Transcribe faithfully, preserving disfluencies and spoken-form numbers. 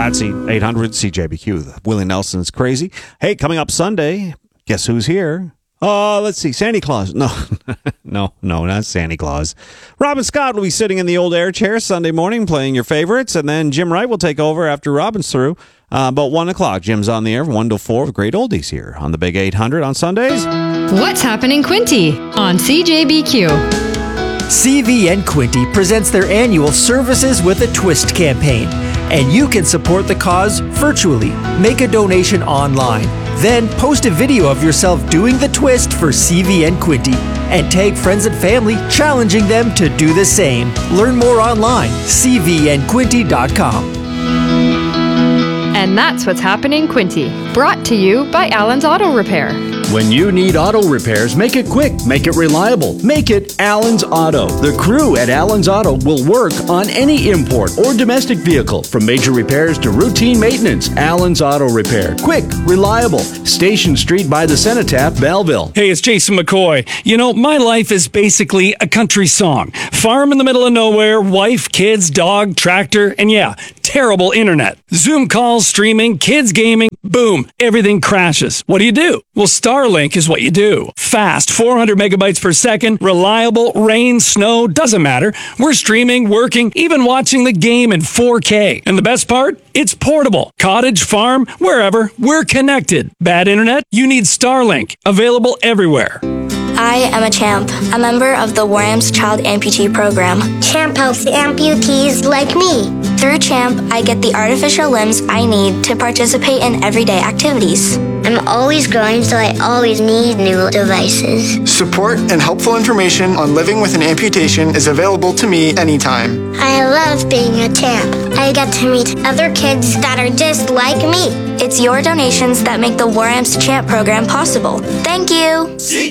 That's eight hundred C J B Q. Willie Nelson's Crazy. Hey, coming up Sunday, guess who's here? Uh, let's see, Santa Claus. No, no, no, not Santa Claus. Robin Scott will be sitting in the old air chair Sunday morning playing your favorites, and then Jim Wright will take over after Robin's through. Uh, about one o'clock, Jim's on the air from one to four with great oldies here on the Big eight hundred on Sundays. What's happening, Quinty, on C J B Q. C V N Quinty presents their annual Services with a Twist campaign, and you can support the cause virtually. Make a donation online, then post a video of yourself doing the twist for C V N Quinty, and tag friends and family challenging them to do the same. Learn more online, c v n quinty dot com. And that's what's happening, Quinty. Brought to you by Allen's Auto Repair. When you need auto repairs, make it quick, make it reliable, make it Allen's Auto. The crew at Allen's Auto will work on any import or domestic vehicle, from major repairs to routine maintenance. Allen's Auto Repair. Quick, reliable. Station Street by the Cenotaph, Belleville. Hey, it's Jason McCoy. You know, my life is basically a country song. Farm in the middle of nowhere, wife, kids, dog, tractor, and yeah, terrible internet. Zoom calls, streaming, kids gaming, boom, everything crashes. What do you do? Well, Starlink is what you do. Fast, four hundred megabytes per second, reliable, rain, snow, doesn't matter. We're streaming, working, even watching the game in four K. And the best part? It's portable. Cottage, farm, wherever, we're connected. Bad internet? You need Starlink. Available everywhere. I am a CHAMP, a member of the WARAM's Child Amputee Program. CHAMP helps amputees like me. Through CHAMP, I get the artificial limbs I need to participate in everyday activities. I'm always growing, so I always need new devices. Support and helpful information on living with an amputation is available to me anytime. I love being a CHAMP. I get to meet other kids that are just like me. It's your donations that make the WARAM's CHAMP program possible. Thank you!